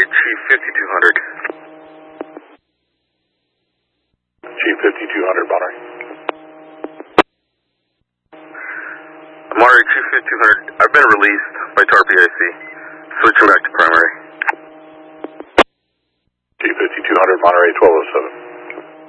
Chief 5200. Chief 5200, Monterey. Monterey, Chief 5200, I've been released by TAR PIC. Switching back to primary. Chief 5200, Monterey 1207.